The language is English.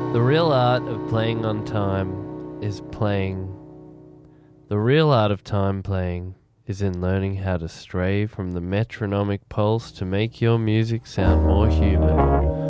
The real art of playing on time is playing. The real art of time playing is in learning how to stray from the metronomic pulse to make your music sound more human.